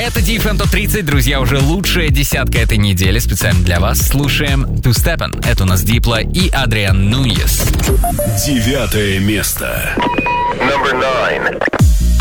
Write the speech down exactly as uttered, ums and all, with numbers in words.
Это ди эф эм топ тридцать, друзья, уже лучшая десятка этой недели. Специально для вас слушаем Two Stepen. Это у нас Дипло и Адриан Нуньес. Девятое место. Number nine.